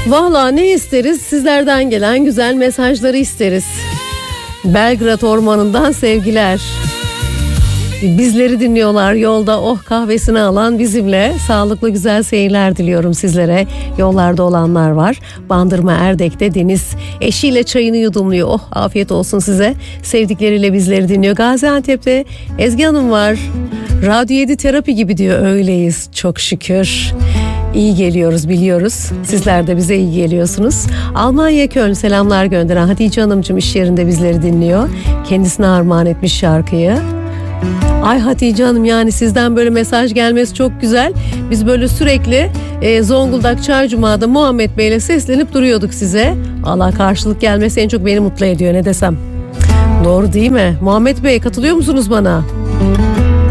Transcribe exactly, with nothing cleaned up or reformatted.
Vallahi ne isteriz? Sizlerden gelen güzel mesajları isteriz. Belgrad Ormanı'ndan sevgiler. Bizleri dinliyorlar yolda, oh kahvesini alan bizimle. Sağlıklı güzel seyirler diliyorum sizlere. Yollarda olanlar var. Bandırma Erdek'te Deniz eşiyle çayını yudumluyor. Oh afiyet olsun size. Sevdikleriyle bizleri dinliyor. Gaziantep'te Ezgi Hanım var. Radyo yedi terapi gibi diyor. Öyleyiz çok şükür. İyi geliyoruz biliyoruz. Sizler de bize iyi geliyorsunuz. Almanya Köln selamlar gönderen Hatice Hanımcığım iş yerinde bizleri dinliyor. Kendisine armağan etmiş şarkıyı. Ay Hatice Hanım, yani sizden böyle mesaj gelmesi çok güzel. Biz böyle sürekli e, Zonguldak Çaycuma'da Muhammed Bey'le seslenip duruyorduk size. Allah karşılık gelmesi en çok beni mutlu ediyor, ne desem. Doğru değil mi? Muhammed Bey, katılıyor musunuz bana?